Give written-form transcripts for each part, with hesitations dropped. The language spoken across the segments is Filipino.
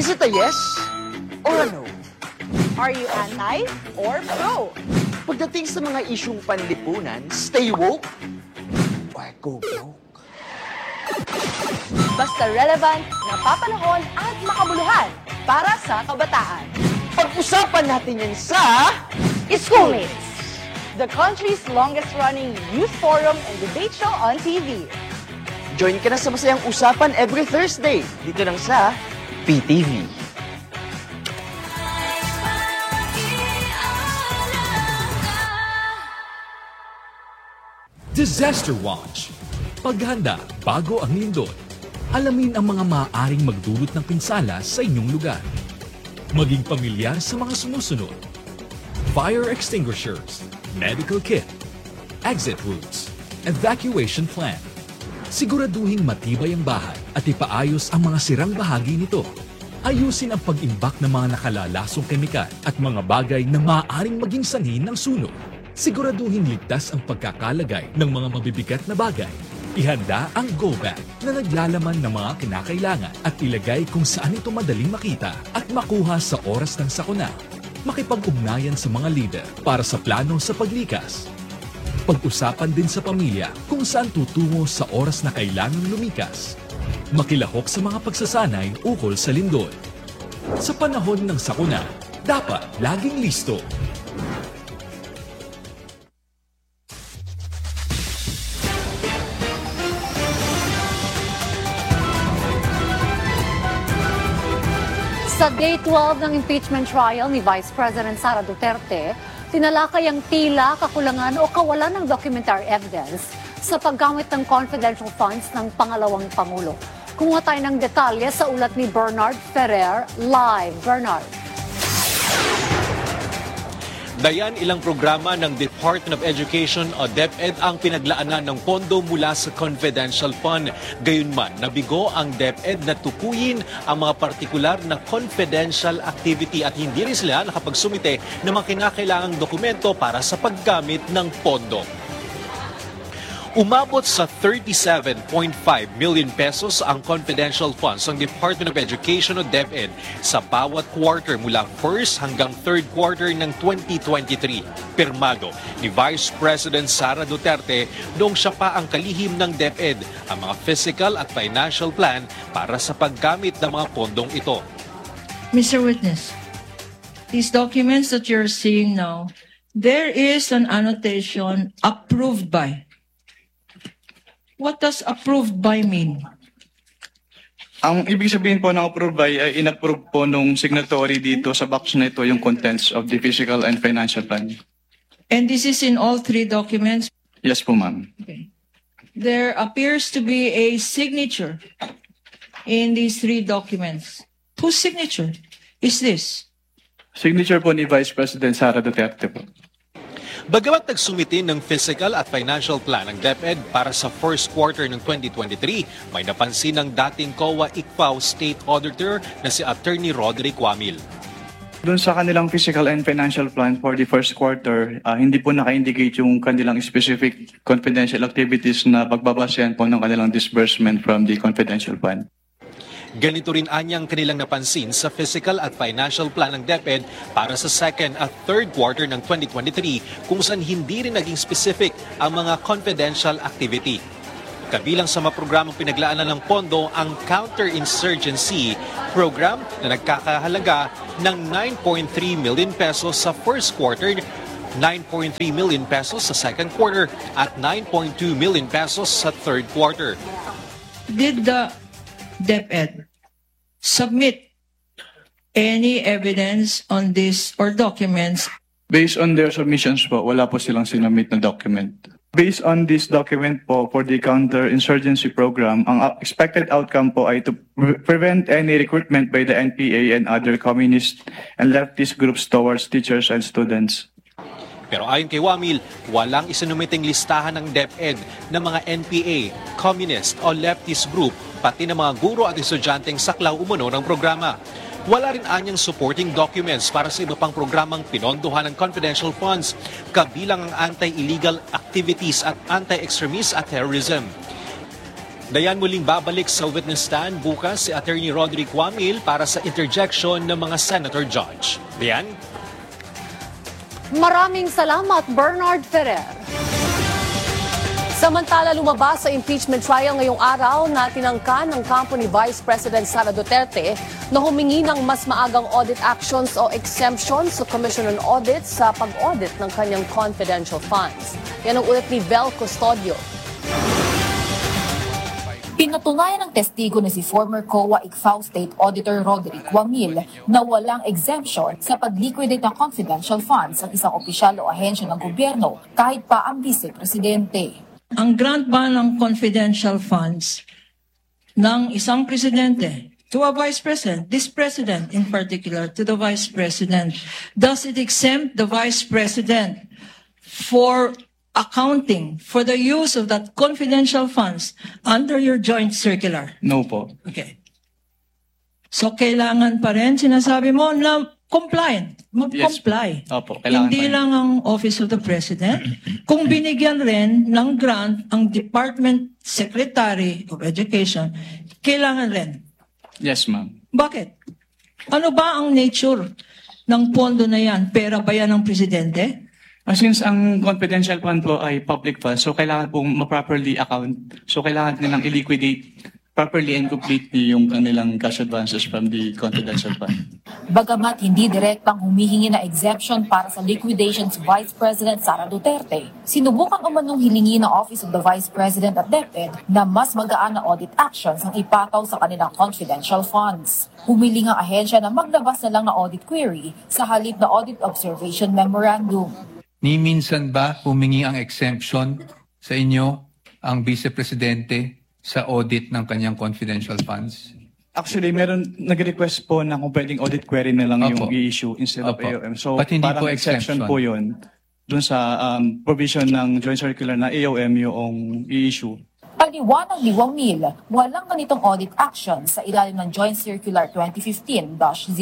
Is it a yes or a no? Are you anti or pro? Pagdating sa mga isyung panlipunan, stay woke or go broke? Basta relevant, napapanahon at makabuluhan para sa kabataan. Pag-usapan natin yan sa Schoolmates, the country's longest-running youth forum and debate show on TV. Join ka na sa masayang usapan every Thursday dito lang sa PTV. Disaster Watch. Paghanda bago ang lindol. Alamin ang mga maaaring magdulot ng pinsala sa inyong lugar. Maging pamilyar sa mga sumusunod. Fire extinguishers, medical kit, exit routes, evacuation plan. Siguraduhing matibay ang bahay at ipaayos ang mga sirang bahagi nito. Ayusin ang pag-imbak ng mga nakalalasong kemikal at mga bagay na maaaring maging sanhi ng sunog. Siguraduhin ligtas ang pagkakalagay ng mga mabibigat na bagay. Ihanda ang go bag na naglalaman ng mga kinakailangan at ilagay kung saan ito madaling makita at makuha sa oras ng sakuna. Makipag-ugnayan sa mga leader para sa plano sa paglikas. Pag-usapan din sa pamilya kung saan tutungo sa oras na kailangang lumikas. Makilahok sa mga pagsasanay ukol sa lindol. Sa panahon ng sakuna, dapat laging listo. Sa Day 12 ng impeachment trial ni Vice President Sara Duterte, tinalakay ang tila, kakulangan o kawalan ng documentary evidence sa paggamit ng confidential funds ng pangalawang Pangulo. Kumuha tayo ng detalye sa ulat ni Bernard Ferrer. Live, Bernard. Dayan, ilang programa ng Department of Education o DepEd ang pinaglaanan ng pondo mula sa confidential fund. Gayunman, nabigo ang DepEd na tukuyin ang mga partikular na confidential activity at hindi rin sila nakapagsumite ng mga kinakailangang dokumento para sa paggamit ng pondo. Umabot sa 37.5 million pesos ang confidential funds ng Department of Education o DepEd sa bawat quarter mula first hanggang third quarter ng 2023. Pirmado ni Vice President Sara Duterte noong siya pa ang kalihim ng DepEd ang mga physical at financial plan para sa paggamit ng mga pondong ito. Mr. Witness, these documents that you're seeing now, there is an annotation approved by. What does approved by mean? Ang ibig sabihin po ng approved by ay in-approve po nung signatory dito sa box na ito yung contents of the physical and financial plan. And this is in all three documents? Yes po, ma'am. Okay. There appears to be a signature in these three documents. Whose signature is this? Signature po ni Vice President Sara Duterte po. Bagamat nagsumiti ng physical at financial plan ng DepEd para sa first quarter ng 2023, may napansin ng dating COA-ICPAO State Auditor na si Attorney Roderick Wamil. Doon sa kanilang physical and financial plan for the first quarter, hindi po naka-indicate yung kanilang specific confidential activities na pagbabasehan po ng kanilang disbursement from the confidential fund. Ganito rin anyang kanilang napansin sa physical at financial plan ng DepEd para sa second at third quarter ng 2023 kung saan hindi rin naging specific ang mga confidential activity. Kabilang sa mga programang pinaglaanan ng pondo ang Counterinsurgency Program na nagkakahalaga ng 9.3 million pesos sa first quarter, 9.3 million pesos sa second quarter at 9.2 million pesos sa third quarter. Did the DepEd submit any evidence on this or documents? Based on their submissions po, wala po silang sinumit na document. Based on this document po for the counterinsurgency program, ang expected outcome po ay to prevent any recruitment by the NPA and other communist and leftist groups towards teachers and students. Pero ayon kay Wamil, walang isinumiting listahan ng DepEd ng mga NPA, communist o leftist group, pati ng mga guro at estudyanteng saklaw umano ng programa. Wala rin anyang supporting documents para sa iba pang programang pinondohan ng confidential funds, kabilang ang anti-illegal activities at anti-extremist at terrorism. Dayan, muling babalik sa witness stand bukas si Attorney Roderick Wamil para sa interjection ng mga senator judge. Dayan? Maraming salamat, Bernard Ferrer. Samantala, lumabas sa impeachment trial ngayong araw na tinangka ng kampo ni Vice President Sara Duterte na humingi ng mas maagang audit actions o exemptions sa Commission on Audit sa pag-audit ng kanyang confidential funds. Yan ang ulit ni Vel Custodio. Pinatunayan ng testigo na si former COA ICFAO State Auditor Roderick Wamil na walang exemption sa pag-liquidate ng confidential funds ng isang opisyal o ahensya ng gobyerno kahit pa ang vice-presidente. Ang grant ba ng confidential funds ng isang presidente to a vice president, this president in particular, to the vice president, does it exempt the vice president for accounting for the use of that confidential funds under your joint circular? No po. Okay. So kailangan pa rin, sinasabi mo, na compliant, mag-comply. Yes. Opo, kailangan Hindi pa rin. lang ang Office of the President. Kung binigyan rin ng grant ang Department Secretary of Education, kailangan rin. Yes, ma'am. Bakit? Ano ba ang nature ng pondo na yan? Pera ba yan ng Presidente? Since ang confidential fund po ay public fund, so kailangan pong ma-properly account. So kailangan nilang i-liquidate properly and completely yung kanilang cash advances from the confidential fund. Bagamat hindi direktang humihingi na exemption para sa liquidation si Vice President Sara Duterte, sinubukan umanong hilingi ng Office of the Vice President at DepEd na mas magaan na audit actions ang ipataw sa kanilang confidential funds. Humiling ang ahensya na maglabas na lang na audit query sa halip na audit observation memorandum. Ni minsan ba humingi ang exemption sa inyo ang Vice Presidente sa audit ng kanyang confidential funds? Actually, nag-request po na kung pwedeng audit query na lang Opo. yung i-issue instead of Opo. AOM. So But hindi parang po exception exemption. po yun dun sa provision ng joint circular na AOM yung i-issue. Paliwanag ni Wamil, walang ganitong audit action sa ilalim ng Joint Circular 2015-01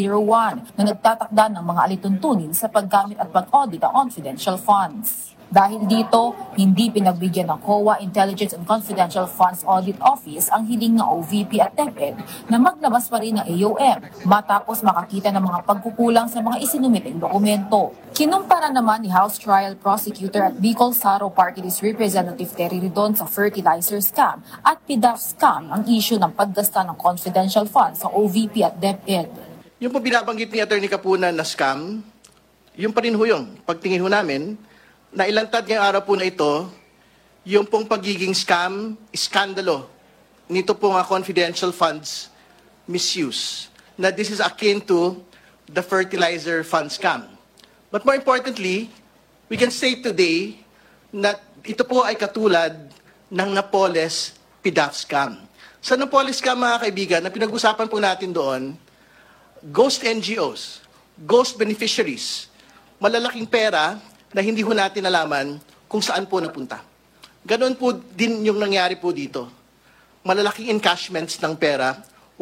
na nagtatakda ng mga alituntunin sa paggamit at pag-audit ng confidential funds. Dahil dito, hindi pinagbigyan ng COA Intelligence and Confidential Funds Audit Office ang hiling ng OVP at DepEd na maglabas pa rin ng AOM matapos makakita ng mga pagkukulang sa mga isinumiting dokumento. Kinumpara naman ni House Trial Prosecutor at Bicol Saro Party List Representative Terry Ridon sa fertilizer scam at PDAF scam ang issue ng paggasta ng confidential funds sa OVP at DepEd. Yung po binabanggit ni Atty. Kapunan na scam, yung pa rin ho yung pagtingin ho namin, na ilantad ngayong araw po na ito, yung pong pagiging scam, iskandalo, nito pong confidential funds misuse, na this is akin to the fertilizer fund scam. But more importantly, we can say today na ito po ay katulad ng Napoles PDAF scam. Sa Napoles scam, mga kaibigan, na pinag-usapan po natin doon, ghost NGOs, ghost beneficiaries, malalaking pera na hindi ho natin nalaman kung saan po napunta. Ganon po din yung nangyari po dito. Malalaking encashments ng pera,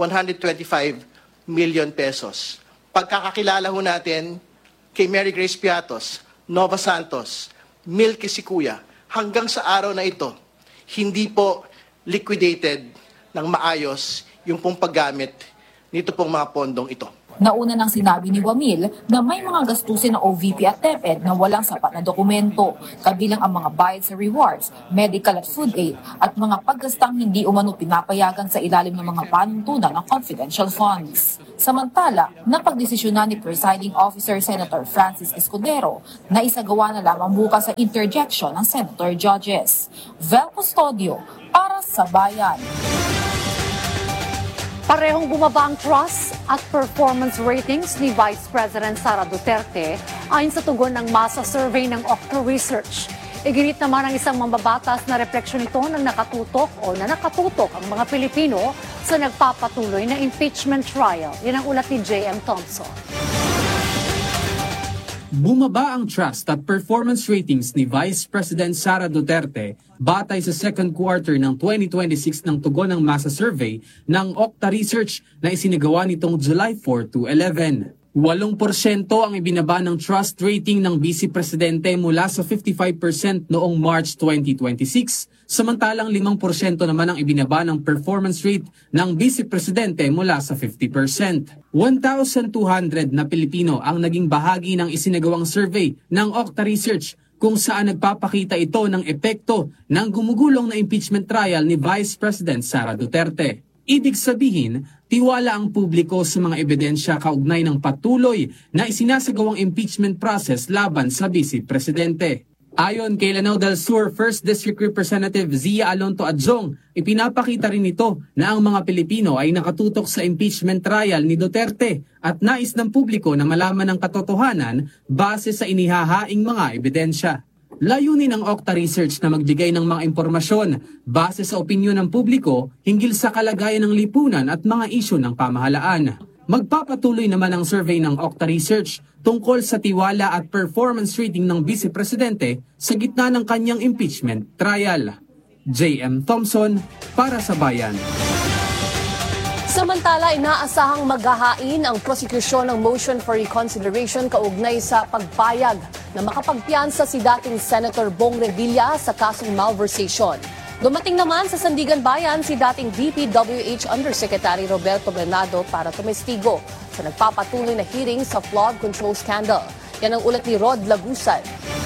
125 million pesos. Pagkakakilala ho natin kay Mary Grace Piatos, Nova Santos, Milky Sikuya, hanggang sa araw na ito, hindi po liquidated ng maayos yung pong paggamit nito pong mga pondong ito. Nauna nang sinabi ni Wamil na may mga gastusin ng OVP at DepEd na walang sapat na dokumento, kabilang ang mga bayad sa rewards, medical at food aid, at mga paggastang hindi umano pinapayagan sa ilalim ng mga panuntunan ng confidential funds. Samantala, napagdesisyonan ni Presiding Officer Senator Francis Escudero na isagawa na lamang bukas sa interjection ng Senator Judges. Vel Custodio, para sa Bayan. Parehong bumaba ang trust at performance ratings ni Vice President Sara Duterte ayon sa tugon ng masa survey ng Octa Research. Iginit naman ng isang mambabatas na refleksyon nito na nakatutok ang mga Pilipino sa nagpapatuloy na impeachment trial. Yan ang ulat ni J.M. Thompson. Bumaba ang trust at performance ratings ni Vice President Sara Duterte batay sa second quarter ng 2026 ng tugon ng masa survey ng Octa Research na isinagawa nitong July 4 to 11. 8% ang ibinaba ng trust rating ng Vice Presidente mula sa 55% noong March 2026, samantalang 5% naman ang ibinaba ng performance rate ng Vice Presidente mula sa 50%. 1,200 na Pilipino ang naging bahagi ng isinagawang survey ng Okta Research kung saan nagpapakita ito ng epekto ng gumugulong na impeachment trial ni Vice President Sara Duterte. Ibig sabihin, tiwala ang publiko sa mga ebidensya kaugnay ng patuloy na isinasagawang impeachment process laban sa Vice Presidente. Ayon kay Lanao del Sur 1st District Representative Zia Alonto Adzong, ipinapakita rin ito na ang mga Pilipino ay nakatutok sa impeachment trial ni Duterte at nais ng publiko na malaman ang katotohanan base sa inihahaing mga ebidensya. Layunin ng Okta Research na magbigay ng mga impormasyon base sa opinyon ng publiko hinggil sa kalagayan ng lipunan at mga isyu ng pamahalaan. Magpapatuloy naman ang survey ng Okta Research tungkol sa tiwala at performance rating ng Vice Presidente sa gitna ng kanyang impeachment trial. J.M. Thompson para sa Bayan. Samantala, inaasahang maghahain ang prosekusyon ng motion for reconsideration kaugnay sa pagpayag na makapagpiyansa si dating Senator Bong Revilla sa kasong malversation. Dumating naman sa Sandigan Bayan si dating DPWH Undersecretary Roberto Bernardo para tumestigo sa nagpapatuloy na hearing sa flood control scandal. Yan ang ulat ni Rod Lagusan.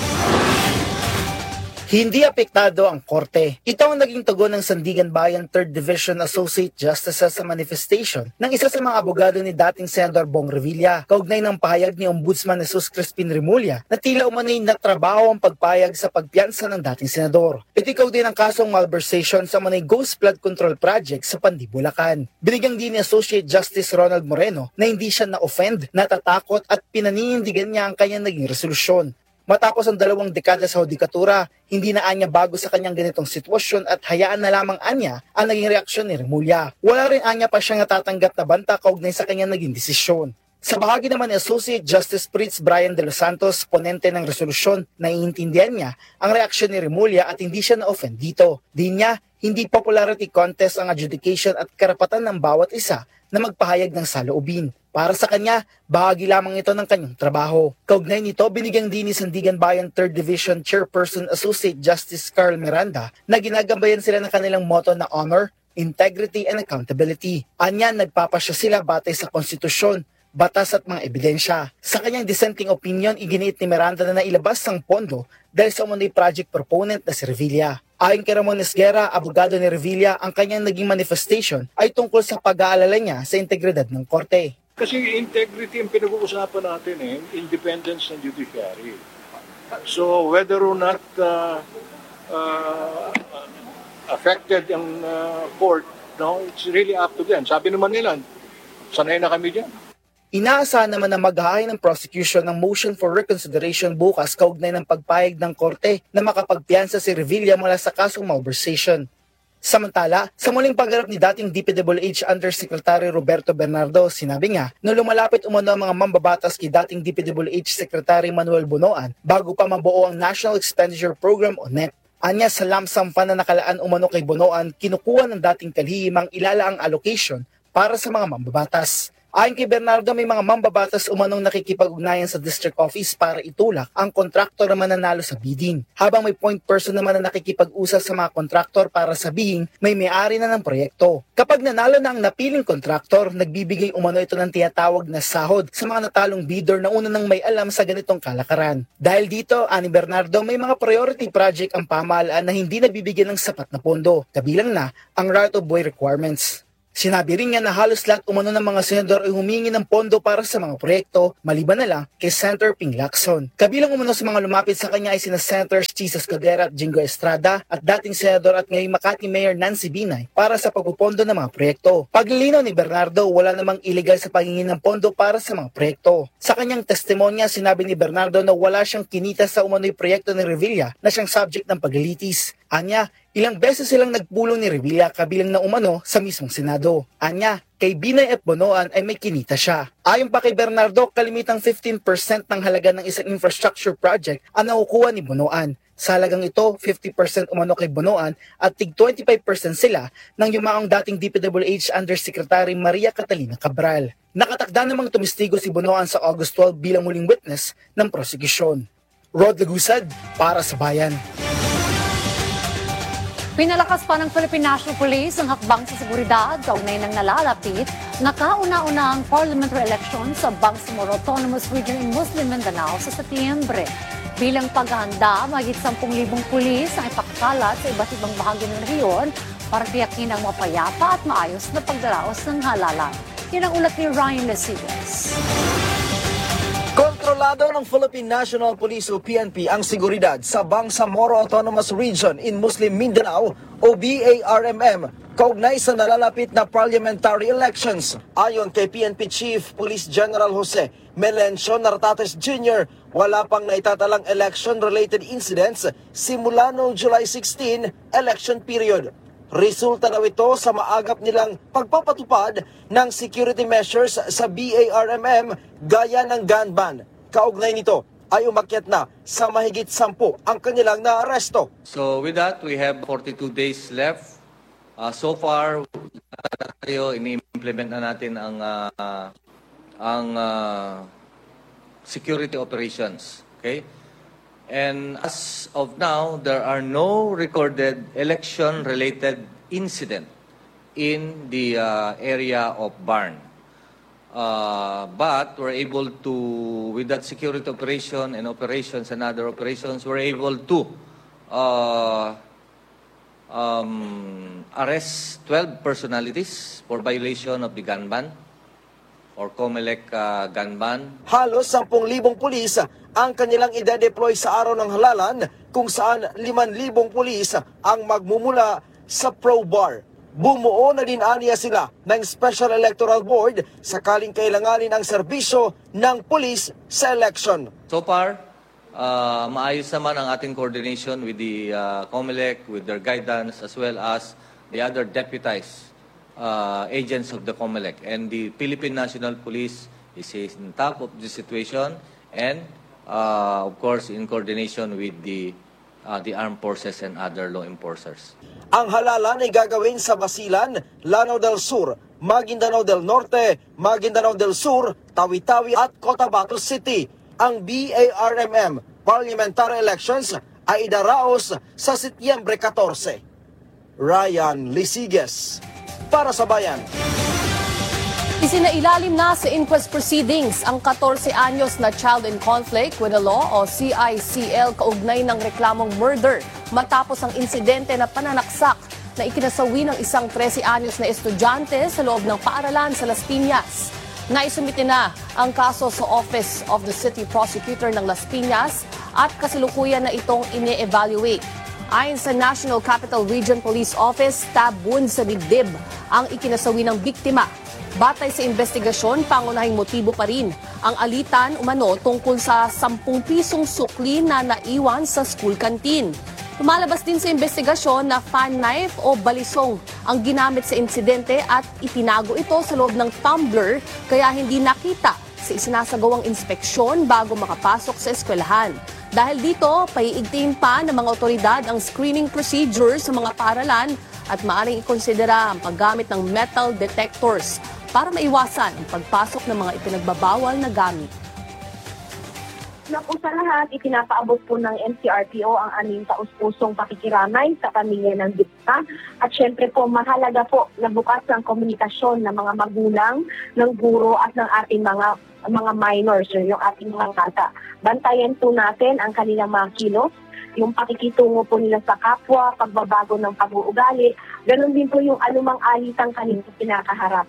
Hindi apektado ang korte. Ito ang naging tugon ng Sandigan Bayan 3rd Division Associate Justices sa manifestation ng isa sa mga abogado ni dating Senator Bong Revilla kaugnay ng pahayag ni Ombudsman Jesus Crispin Remulla na tila umano'y natrabaho ang pagpayag sa pagpiyansa ng dating senador. Itikaw din ang kasong malversation sa umano'y Ghost Flood Control Project sa Pandi, Bulacan. Binigyang din ni Associate Justice Ronald Moreno na hindi siya na-offend, natatakot at pinaninindigan niya ang kanyang naging resolusyon. Matapos ang 2 dekada sa hudikatura, hindi na anya bago sa kanyang ganitong sitwasyon at hayaan na lamang anya ang naging reaksyon ni Remulla. Wala rin anya pa siyang natatanggap na banta kaugnay sa kanyang naging desisyon. Sa bahagi naman ni Associate Justice Fritz Brian de los Santos, ponente ng resolusyon, naiintindihan niya ang reaksyon ni Remulla at hindi siya na-offend dito. Di niya, hindi popularity contest ang adjudication at karapatan ng bawat isa na magpahayag ng saloobin. Para sa kanya, bahagi lamang ito ng kanyang trabaho. Kaugnay nito, binigyang din ni Sandigan Bayan 3rd Division Chairperson Associate Justice Carl Miranda na ginagambayan sila ng kanilang motto na honor, integrity, and accountability. Anya, nagpapasya sila batay sa konstitusyon, batas at mga ebidensya. Sa kanyang dissenting opinion, iginiit ni Miranda na nailabas ang pondo dahil sa umano'y project proponent na si Revilla. Ayon kay Ramon Esguerra, abogado ni Revilla, ang kanyang naging manifestation ay tungkol sa pag-aalala niya sa integridad ng korte. Kasi integrity ang pinag-uusapan natin independence ng judiciary. So whether or not affected ang court, no, it's really up to them. Sabi naman nila, sanay na kami dyan. Inaasahan naman na maghahain ng prosecution ng motion for reconsideration bukas kaugnay ng pagpayag ng korte na makapagpiyansa si Revilla mula sa kasong malversation. Samantala, sa muling pagharap ni dating DPWH Undersecretary Roberto Bernardo, sinabi niya na lumalapit umano ang mga mambabatas kay dating DPWH Secretary Manuel Bunoan bago pa mabuo ang National Expenditure Program o NEP. Anya sa lump sum fund na nakalaan umano kay Bunoan, kinukuha ng dating kalihimang ilalaang allocation para sa mga mambabatas. Ayon kay Bernardo, may mga mambabatas umanong nakikipag-ugnayan sa district office para itulak ang kontraktor na mananalo sa bidding. Habang may point person naman na nakikipag-usap sa mga kontraktor para sabihin may may-ari na ng proyekto. Kapag nanalo na ang napiling kontraktor, nagbibigay umano ito ng tinatawag na sahod sa mga natalong bidder na una nang may alam sa ganitong kalakaran. Dahil dito, ani Bernardo, may mga priority project ang pamahalaan na hindi nabibigyan ng sapat na pondo, kabilang na ang right-of-way requirements. Sinabi rin niya na halos lahat umano ng mga senador ay humingi ng pondo para sa mga proyekto, maliban na lang kay Senator Ping Lacson. Kabilang umano sa mga lumapit sa kanya ay sina Senators Jesus Caldera at Jingo Estrada at dating senador at ngayong Makati Mayor Nancy Binay para sa pagpupondo ng mga proyekto. Paglilinaw ni Bernardo, wala namang illegal sa paghingi ng pondo para sa mga proyekto. Sa kanyang testimonya, sinabi ni Bernardo na wala siyang kinita sa umano'y proyekto ni Revilla na siyang subject ng paglilitis. Anya, ilang beses silang nagpulong ni Revilla kabilang na umano sa mismong Senado. Anya, kay Binay at Bunoan ay may kinita siya. Ayon pa kay Bernardo, kalimitang 15% ng halaga ng isang infrastructure project ang nakukuha ni Bunoan. Sa halagang ito, 50% umano kay Bunoan at tig 25% sila ng yumaong dating DPWH Undersecretary Maria Catalina Cabral. Nakatakda namang tumistigo si Bunoan sa August 12 bilang muling witness ng prosecution. Rod Lagusad, para sa Bayan. Pinalakas pa ng Philippine National Police ang hakbang sa seguridad kaugnay ng nalalapit na kauna-unahang parliamentary election sa Bangsamoro Autonomous Region in Muslim Mindanao sa Setyembre. Bilang paghahanda, mahigit 10,000 pulis ang ipakakalat sa iba't ibang bahagi ng rehiyon para tiyakin ang mapayapa at maayos na pagdaraos ng halalan. Yan ang ulat ni Ryan Lesigas. Kontrolado ng Philippine National Police o PNP ang seguridad sa Bangsamoro Autonomous Region in Muslim Mindanao o BARMM kaugnay sa nalalapit na parliamentary elections. Ayon kay PNP Chief Police General Jose Melencio Nartates Jr., wala pang naitatalang election-related incidents simula noong July 16 election period. Resulta daw ito sa maagap nilang pagpapatupad ng security measures sa BARMM gaya ng gun ban. Kaugnay nito ay umakyat na sa mahigit 10 ang kanilang naaresto. So with that, we have 42 days left. So far, ini-implement na natin ang security operations. Okay? And as of now, there are no recorded election-related incident in the area of Barn. But we're able to, with that security operation and operations and other operations, we're able to arrest 12 personalities for violation of the gun ban or COMELEC gun ban. Halos 10,000 pulis ang kanilang ide-deploy sa araw ng halalan kung saan 5,000 pulis ang magmumula sa ProBar. Bumuo na din aniya sila ng Special Electoral Board sakaling kailanganin ang serbisyo ng pulis sa election. So far, maayos naman ang ating coordination with the COMELEC, with their guidance, as well as the other deputized agents of the COMELEC. And the Philippine National Police is on top of the situation and of course in coordination with the armed forces and other law enforcers. Ang halalan ay gagawin sa Basilan, Lanao del Sur, Maguindanao del Norte, Maguindanao del Sur, Tawi-Tawi at Cotabato City. Ang BARMM parliamentary elections ay idaraos sa Setyembre 14. Ryan Lesigas, para sa Bayan. Isinailalim na sa inquest proceedings ang 14 anyos na child in conflict with the law o CICL kaugnay ng reklamong murder matapos ang insidente na pananaksak na ikinasawi ng isang 13 anyos na estudyante sa loob ng paaralan sa Las Piñas. Naisumite na ang kaso sa Office of the City Prosecutor ng Las Piñas at kasalukuyan na itong ine-evaluate. Ayon sa National Capital Region Police Office, stab wound sa dibdib ang ikinasawi ng biktima. Batay sa investigasyon, pangunahing motibo pa rin ang alitan umano tungkol sa 10 pisong sukli na naiwan sa school canteen. Lumalabas din sa investigasyon na fan knife o balisong ang ginamit sa insidente at itinago ito sa loob ng tumbler kaya hindi nakita sa isinasagawang inspeksyon bago makapasok sa eskwelahan. Dahil dito, paiigtingin pa ng mga otoridad ang screening procedure sa mga paaralan at maaaring ikonsidera ang paggamit ng metal detectors para maiwasan ang pagpasok ng mga ipinagbabawal na gamit. Naku sa lahat, ipinapaabot po ng NCRPO ang aming taus-pusong pakikiramay sa pamilya ng biktima. At syempre po, mahalaga po na bukas ang komunikasyon ng mga magulang, ng guro at ng ating mga minors, yung ating mga bata. Bantayan po natin ang kanilang mga kilos, yung pakikitungo po nila sa kapwa, pagbabago ng pag-uugali. Ganon din po yung anumang alitang kanilang pinakaharap.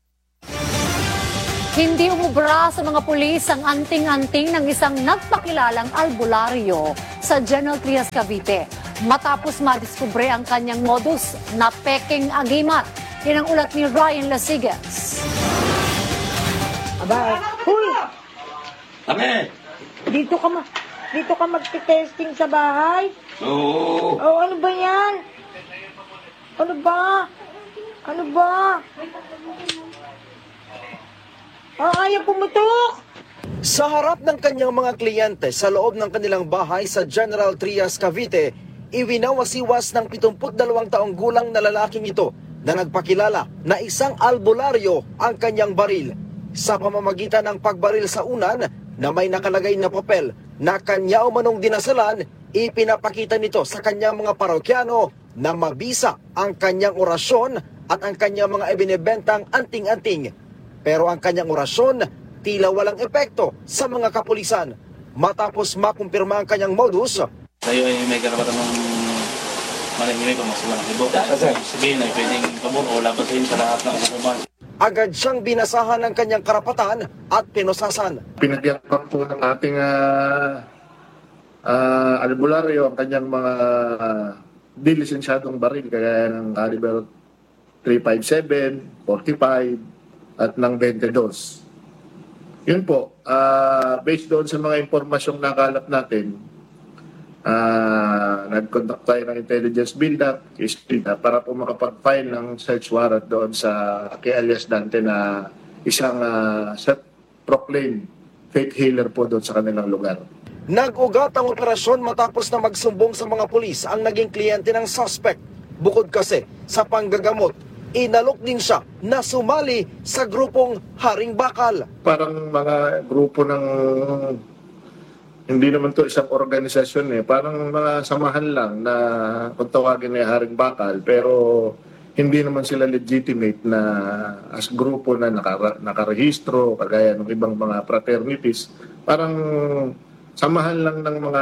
Hindi umubra sa mga pulis ang anting-anting ng isang nagpakilalang albularyo sa General Trias, Cavite. Matapos madiskubre ang kanyang modus na peking agimat. Yan ang ulat ni Ryan Lesigas. Aba, huy! Amen! Dito ka magte-testing sa bahay? Oo. Oh, ano ba yan? Ano ba? Ayaw pumutok! Sa harap ng kanyang mga kliyente sa loob ng kanilang bahay sa General Trias, Cavite, iwinawasiwas ng 72 taong gulang na lalaking ito na nagpakilala na isang albularyo ang kanyang baril. sa pamamagitan ng pagbaril sa unan na may nakalagay na papel na kanya umanong dinasalan. Ipinapakita nito sa kanyang mga parokyano na mabisa ang kanyang orasyon at ang kanyang mga ibinebentang anting-anting. Pero ang kanyang orasyon tila walang epekto sa mga kapulisan. Matapos makumpirma ang kanyang modus, tayo ay may karapatan ng manahimik kung mas walang ibo. Sabihin ay pwedeng pabor o labasin sa lahat ng kasakuman. agad siyang binasahan ng kanyang karapatan at pinusasan. Pinagyakap po ng ating albularyo ang kanyang mga dilisensyadong baril kagaya ng caliber 357, 45 at ng 22. Yun po, based doon sa mga impormasyong nakalap natin, nag-conduct tayo ng intelligence build-up para po makapag-file ng search warrant doon sa kay alias Dante na isang self-proclaimed faith healer po doon sa kanilang lugar. Nag-ugat ang operasyon matapos na magsumbong sa mga pulis ang naging kliyente ng suspect. Bukod kasi sa panggagamot, inalok din siya na sumali sa grupong Haring Bakal. Parang mga grupo ng, hindi naman to isang organisasyon parang mga samahan lang na kung tawagin na Haring Bakal, pero hindi naman sila legitimate na as grupo na nakarehistro, kagaya ng ibang mga fraternities. Parang samahan lang ng mga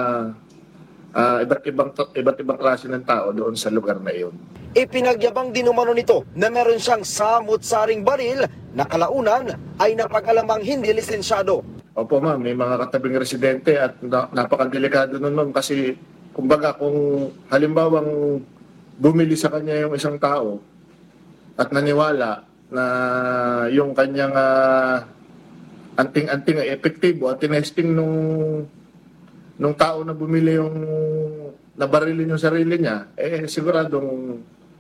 iba't ibang klase ng tao doon sa lugar na iyon. Ipinagyabang din umano nito na meron siyang samut-saring baril na kalaunan ay napag-alamang hindi lisensyado. Opo ma'am, may mga katabing residente at napakadelikado nun ma'am kasi kumbaga kung halimbawang bumili sa kanya yung isang tao at naniwala na yung kanyang anting-anting ay epektibo at tinesting nung tao na bumili yung nabarilin yung sarili niya, siguradong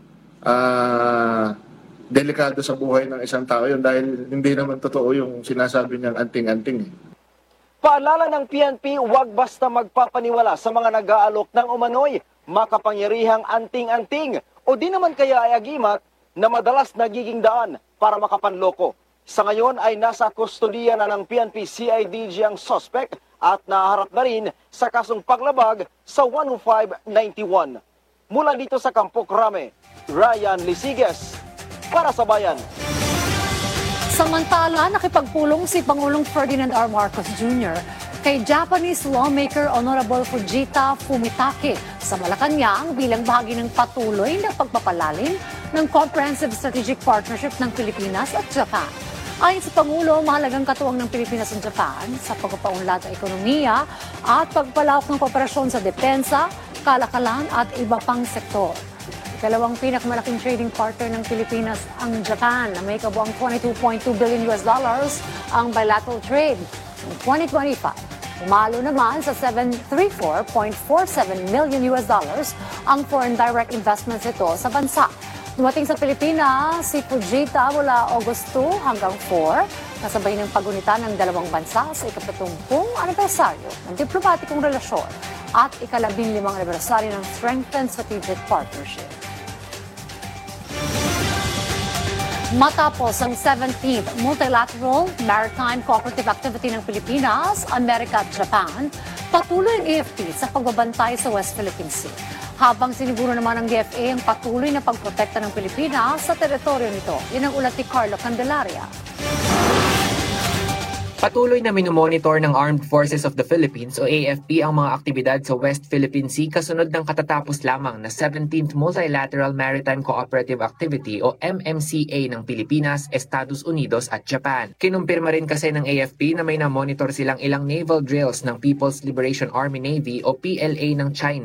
delikado sa buhay ng isang tao yun dahil hindi naman totoo yung sinasabi niyang anting-anting. Paalala ng PNP, huwag basta magpapaniwala sa mga nag-aalok ng umano'y makapangyarihang anting-anting o di naman kaya ay agimat na madalas nagiging daan para makapanloko. Sa ngayon ay nasa kustodiya na ng PNP CIDG ang suspect at naharap na rin sa kasong paglabag sa 10591. Mula dito sa Campo Crame, Ryan Lisiges para sa Bayan. Samantala, nakipagpulong si Pangulong Ferdinand R. Marcos Jr. kay Japanese lawmaker Honorable Fujita Fumitake sa Malacanang bilang bahagi ng patuloy na pagpapalalim ng Comprehensive Strategic Partnership ng Pilipinas at Japan. Ayon sa Pangulo, mahalagang katuwang ng Pilipinas at Japan sa pagpapaunlad ng ekonomiya at pagpalawak ng kooperasyon sa depensa, kalakalan at iba pang sektor. Ikalawang pinakamalaking trading partner ng Pilipinas ang Japan na may kabuang $22.2 billion ang bilateral trade noong 2025. Umalo naman sa $734.47 million ang foreign direct investments ito sa bansa. Dumating sa Pilipinas si Fujita mula August 2 hanggang 4, kasabay ng pagunita ng dalawang bansa sa ika-70 anibersaryo ng diplomatikong relasyon at ika-15 anibersaryo ng Strengthened Strategic Partnership. Matapos ang 17th Multilateral Maritime Cooperative Activity ng Pilipinas, Amerika at Japan, patuloy ang AFP sa pagbabantay sa West Philippine Sea. Habang siniguro naman ng DFA ang patuloy na pagprotekta ng Pilipinas sa teritoryo nito. Yan ang ulat ni Carlo Candelaria. Patuloy na minomonitor ng Armed Forces of the Philippines o AFP ang mga aktibidad sa West Philippine Sea kasunod ng katatapos lamang na 17th Multilateral Maritime Cooperative Activity o MMCA ng Pilipinas, Estados Unidos at Japan. Kinumpirma rin kasi ng AFP na may na-monitor silang ilang naval drills ng People's Liberation Army Navy o PLA ng China